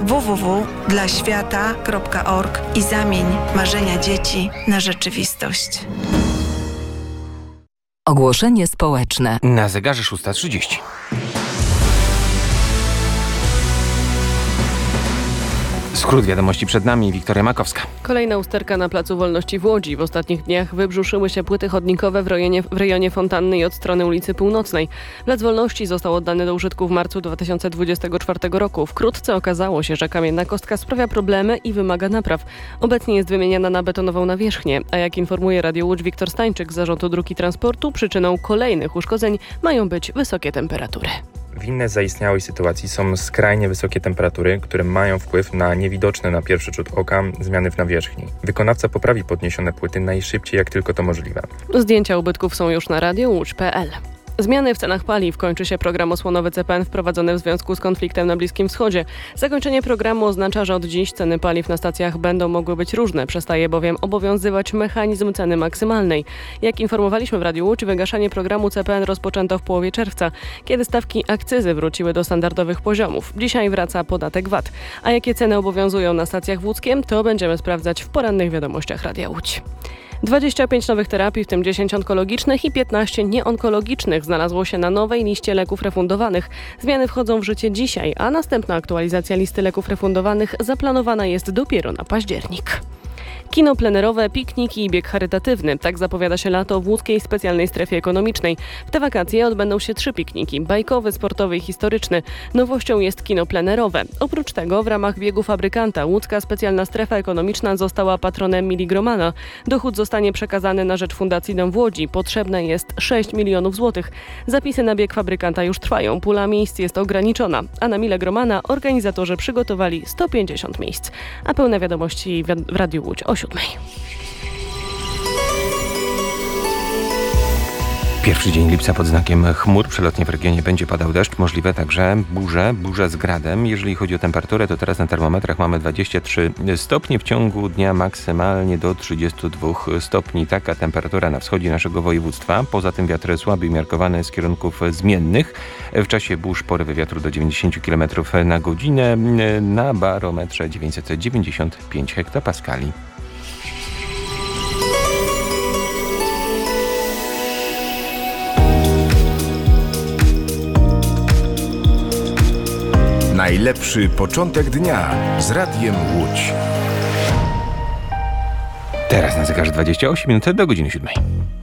www.dlaświata.org i zamień marzenia dzieci na rzeczywistość. Ogłoszenie społeczne. Na zegarze 6:30. Skrót wiadomości przed nami, Wiktoria Makowska. Kolejna usterka na Placu Wolności w Łodzi. W ostatnich dniach wybrzuszyły się płyty chodnikowe w rejonie Fontanny i od strony ulicy Północnej. Plac Wolności został oddany do użytku w marcu 2024 roku. Wkrótce okazało się, że kamienna kostka sprawia problemy i wymaga napraw. Obecnie jest wymieniana na betonową nawierzchnię, a jak informuje Radio Łódź Wiktor Stańczyk z Zarządu Dróg i Transportu, przyczyną kolejnych uszkodzeń mają być wysokie temperatury. Winne zaistniałej sytuacji są skrajnie wysokie temperatury, które mają wpływ na niewidoczne na pierwszy rzut oka zmiany w nawierzchni. Wykonawca poprawi podniesione płyty najszybciej, jak tylko to możliwe. Zdjęcia ubytków są już na radiołódź.pl. Zmiany w cenach paliw. Kończy się program osłonowy CPN wprowadzony w związku z konfliktem na Bliskim Wschodzie. Zakończenie programu oznacza, że od dziś ceny paliw na stacjach będą mogły być różne. Przestaje bowiem obowiązywać mechanizm ceny maksymalnej. Jak informowaliśmy w Radiu Łódź, wygaszanie programu CPN rozpoczęto w połowie czerwca, kiedy stawki akcyzy wróciły do standardowych poziomów. Dzisiaj wraca podatek VAT. A jakie ceny obowiązują na stacjach w Łódzkiem, to będziemy sprawdzać w porannych wiadomościach Radia Łódź. 25 nowych terapii, w tym 10 onkologicznych i 15 nieonkologicznych znalazło się na nowej liście leków refundowanych. Zmiany wchodzą w życie dzisiaj, a następna aktualizacja listy leków refundowanych zaplanowana jest dopiero na październik. Kino plenerowe, pikniki i bieg charytatywny. Tak zapowiada się lato w łódzkiej specjalnej strefie ekonomicznej. W te wakacje odbędą się 3 pikniki: bajkowy, sportowy i historyczny. Nowością jest kino plenerowe. Oprócz tego w ramach biegu fabrykanta łódzka specjalna strefa ekonomiczna została patronem Mili Gromana. Dochód zostanie przekazany na rzecz Fundacji Dom w Łodzi. Potrzebne jest 6 milionów złotych. Zapisy na bieg fabrykanta już trwają. Pula miejsc jest ograniczona. A na Milę Gromana organizatorzy przygotowali 150 miejsc. A pełne wiadomości w Radiu Łódź o 7:00. Pierwszy dzień lipca pod znakiem chmur. Przelotnie w regionie będzie padał deszcz. Możliwe także burze z gradem. Jeżeli chodzi o temperaturę, to teraz na termometrach mamy 23 stopnie. W ciągu dnia maksymalnie do 32 stopni. Taka temperatura na wschodzie naszego województwa. Poza tym wiatr słaby i umiarkowany z kierunków zmiennych. W czasie burz porywy wiatru do 90 km na godzinę. Na barometrze 995 hektopaskali. Najlepszy początek dnia z Radiem Łódź. Teraz na zegarze 28 minut do godziny 7:00.